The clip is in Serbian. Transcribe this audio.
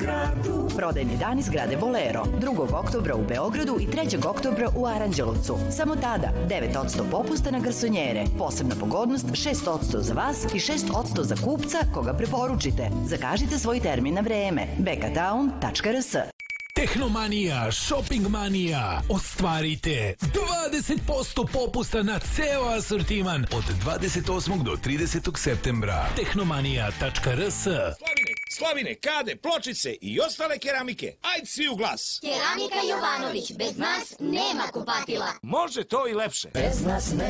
gradu. Prodajni dani zgrade Bolero, 2. oktobra u Beogradu i 3. oktobra u Aranđelovcu. Samo tada 9% popusta na garsonjere. Posebna pogodnost 6% za vas i 6% za kupca koga preporučite. Zakažite svoj termin na vreme. bekatown.rs. Tehnomanija, shopping manija. Ostvarite 20% popusta na ceo asortiman od 28. do 30. septembra. Tehnomanija.rs. Slavine, kade, pločice i ostale keramike. Ajde svi u glas. Keramika Jovanović, bez nas nema kupatila. Može to i lepše. Bez nas